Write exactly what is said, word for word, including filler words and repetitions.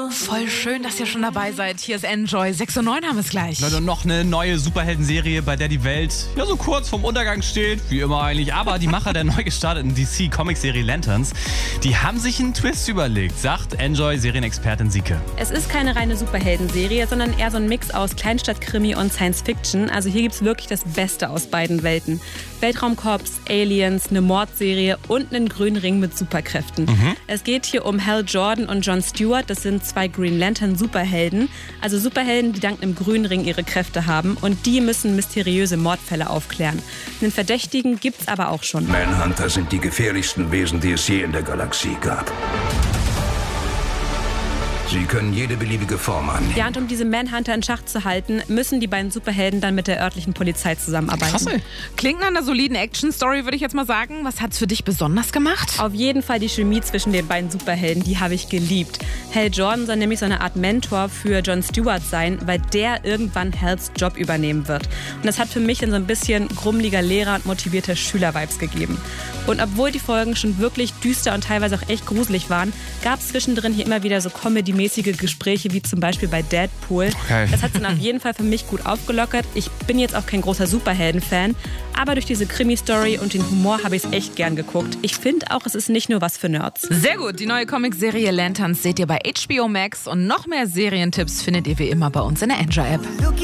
Voll schön, dass ihr schon dabei seid. Hier ist Enjoy. sechs Uhr neun haben wir es gleich. Leute, und noch eine neue Superhelden-Serie, bei der die Welt ja so kurz vorm Untergang steht. Wie immer eigentlich. Aber die Macher der neu gestarteten D C-Comic-Serie Lanterns, die haben sich einen Twist überlegt, sagt Enjoy-Serienexpertin Sieke. Es ist keine reine Superhelden-Serie, sondern eher so ein Mix aus Kleinstadt-Krimi und Science-Fiction. Also hier gibt es wirklich das Beste aus beiden Welten. Weltraumkorps, Aliens, eine Mordserie und einen grünen Ring mit Superkräften. Mhm. Es geht hier um Hal Jordan und John Stewart. Das sind zwei Green Lantern-Superhelden. Also Superhelden, die dank einem grünen Ring ihre Kräfte haben. Und die müssen mysteriöse Mordfälle aufklären. Einen Verdächtigen gibt's aber auch schon. Manhunter sind die gefährlichsten Wesen, die es je in der Galaxie gab. Sie können jede beliebige Form annehmen. Ja, und um diese Manhunter in Schach zu halten, müssen die beiden Superhelden dann mit der örtlichen Polizei zusammenarbeiten. Krass, ey. Klingt nach einer soliden Action-Story, würde ich jetzt mal sagen. Was hat's für dich besonders gemacht? Auf jeden Fall die Chemie zwischen den beiden Superhelden, die habe ich geliebt. Hal Jordan soll nämlich so eine Art Mentor für John Stewart sein, weil der irgendwann Hals Job übernehmen wird. Und das hat für mich dann so ein bisschen grummeliger Lehrer und motivierter Schüler-Vibes gegeben. Und obwohl die Folgen schon wirklich düster und teilweise auch echt gruselig waren, gab es zwischendrin hier immer wieder so Comedy-mäßige Gespräche, wie zum Beispiel bei Deadpool. Okay. Das hat es dann auf jeden Fall für mich gut aufgelockert. Ich bin jetzt auch kein großer Superhelden-Fan, aber durch diese Krimi-Story und den Humor habe ich es echt gern geguckt. Ich finde auch, es ist nicht nur was für Nerds. Sehr gut, die neue Comicserie Lanterns seht ihr bei H B O Max und noch mehr Serientipps findet ihr wie immer bei uns in der Enjoy-App.